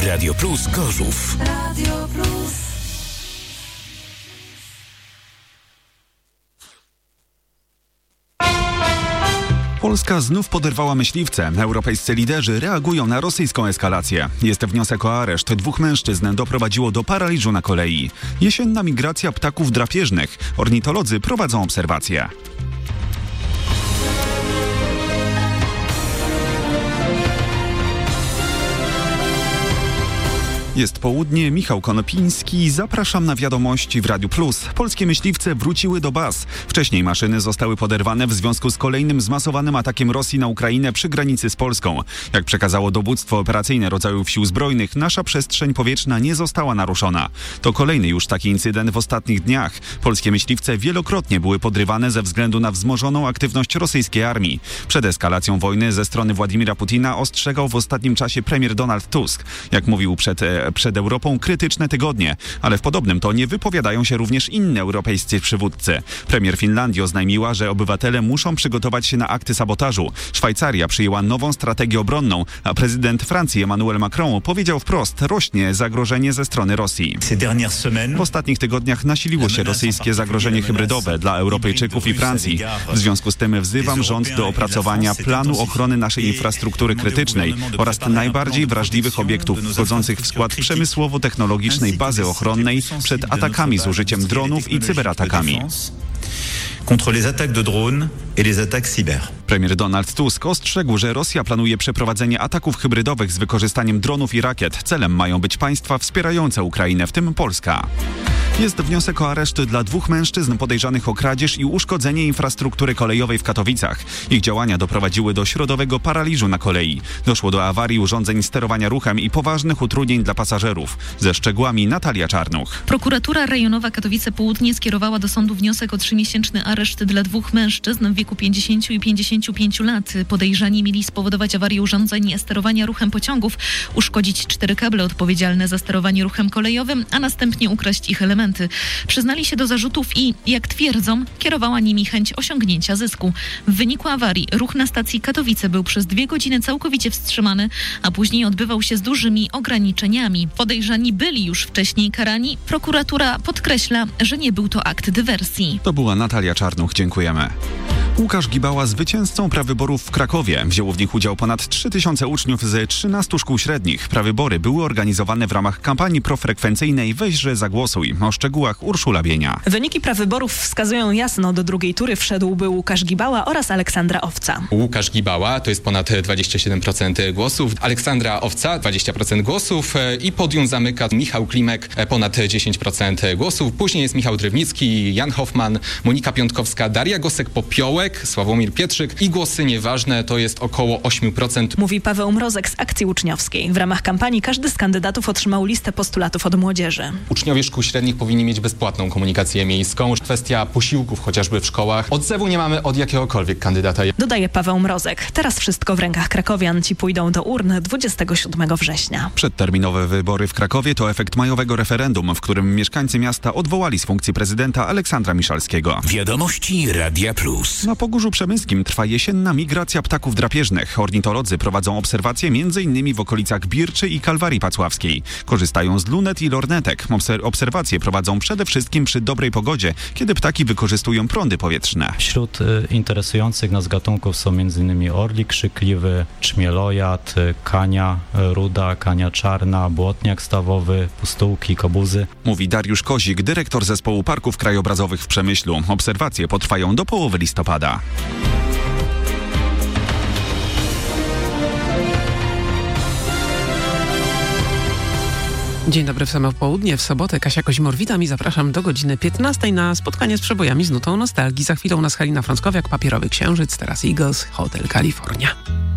Radio Plus Gorzów. Radio Plus. Polska znów poderwała myśliwce. Europejscy liderzy reagują na rosyjską eskalację. Jest wniosek o areszt 2 mężczyzn, doprowadziło do paraliżu na kolei. Jesienna migracja ptaków drapieżnych. Ornitolodzy prowadzą obserwacje. Jest południe, Michał Konopiński. Zapraszam na wiadomości w Radiu Plus. Polskie myśliwce wróciły do baz. Wcześniej maszyny zostały poderwane w związku z kolejnym zmasowanym atakiem Rosji na Ukrainę przy granicy z Polską. Jak przekazało dowództwo operacyjne rodzajów sił zbrojnych, nasza przestrzeń powietrzna nie została naruszona. To kolejny już taki incydent w ostatnich dniach. Polskie myśliwce wielokrotnie były podrywane ze względu na wzmożoną aktywność rosyjskiej armii. Przed eskalacją wojny ze strony Władimira Putina ostrzegał w ostatnim czasie premier Donald Tusk. Jak mówił przed Europą, krytyczne tygodnie, ale w podobnym tonie wypowiadają się również inne europejscy przywódcy. Premier Finlandii oznajmiła, że obywatele muszą przygotować się na akty sabotażu. Szwajcaria przyjęła nową strategię obronną, a prezydent Francji Emmanuel Macron powiedział wprost, rośnie zagrożenie ze strony Rosji. W ostatnich tygodniach nasiliło się rosyjskie zagrożenie hybrydowe dla Europejczyków i Francji. W związku z tym wzywam rząd do opracowania planu ochrony naszej infrastruktury krytycznej oraz najbardziej wrażliwych obiektów wchodzących w skład przemysłowo-technologicznej bazy ochronnej przed atakami z użyciem dronów i cyberatakami. Contre les attaques de drones et les attaques cyber. Premier Donald Tusk ostrzegł, że Rosja planuje przeprowadzenie ataków hybrydowych z wykorzystaniem dronów i rakiet. Celem mają być państwa wspierające Ukrainę, w tym Polska. Jest wniosek o areszt dla 2 mężczyzn podejrzanych o kradzież i uszkodzenie infrastruktury kolejowej w Katowicach. Ich działania doprowadziły do środowego paraliżu na kolei. Doszło do awarii urządzeń sterowania ruchem i poważnych utrudnień dla pasażerów. Ze szczegółami Natalia Czarnuch. Prokuratura rejonowa Katowice Południe skierowała do sądu wniosek o 3-miesięczny areszt dla 2 mężczyzn w wieku 50 i 55 lat. Podejrzani mieli spowodować awarię urządzeń sterowania ruchem pociągów, uszkodzić 4 kable odpowiedzialne za sterowanie ruchem kolejowym, a następnie ukraść ich elementy. Przyznali się do zarzutów i, jak twierdzą, kierowała nimi chęć osiągnięcia zysku. W wyniku awarii ruch na stacji Katowice był przez 2 godziny całkowicie wstrzymany, a później odbywał się z dużymi ograniczeniami. Podejrzani byli już wcześniej karani. Prokuratura podkreśla, że nie był to akt dywersji. To była Natalia Czarnuch. Dziękujemy. Łukasz Gibała zwycięzcą prawyborów w Krakowie. Wzięło w nich udział ponad 3000 uczniów z 13 szkół średnich. Prawybory były organizowane w ramach kampanii profrekwencyjnej Weźże Zagłosuj. O szczegółach Urszula Bienia. Wyniki prawyborów wskazują jasno, do drugiej tury wszedłby Łukasz Gibała oraz Aleksandra Owca. Łukasz Gibała to jest ponad 27% głosów, Aleksandra Owca 20% głosów i podium zamyka Michał Klimek ponad 10% głosów. Później jest Michał Drewnicki, Jan Hoffman, Monika Piątkowska, Daria Gosek-Popiołek, Sławomir Pietrzyk i głosy nieważne to jest około 8%. Mówi Paweł Mrozek z Akcji Uczniowskiej. W ramach kampanii każdy z kandydatów otrzymał listę postulatów od młodzieży. Uczniowie szkół średnich powinni mieć bezpłatną komunikację miejską. Kwestia posiłków chociażby w szkołach. Odzewu nie mamy od jakiegokolwiek kandydata. Dodaje Paweł Mrozek. Teraz wszystko w rękach krakowian. Ci pójdą do urn 27 września. Przedterminowe wybory w Krakowie to efekt majowego referendum, w którym mieszkańcy miasta odwołali z funkcji prezydenta Aleksandra Miszalskiego. Wiadomości Radia Plus. Na Pogórzu Przemyskim trwa jesienna migracja ptaków drapieżnych. Ornitolodzy prowadzą obserwacje m.in. w okolicach Birczy i Kalwarii Pacławskiej. Korzystają z lunet i lornetek. Obserwacje prowadzą przede wszystkim przy dobrej pogodzie, kiedy ptaki wykorzystują prądy powietrzne. Wśród interesujących nas gatunków są m.in. orlik krzykliwy, czmielojad, kania ruda, kania czarna, błotniak stawowy, pustułki, kobuzy. Mówi Dariusz Kozik, dyrektor Zespołu Parków Krajobrazowych w Przemyślu. Obserwacje potrwają do połowy listopada. Dzień dobry w samo południe, w sobotę Kasia Kozimor, witam i zapraszam do godziny 15 na spotkanie z przebojami z nutą nostalgii. Za chwilę u nas Halina Frąckowiak, Papierowy Księżyc, teraz Eagles, Hotel California.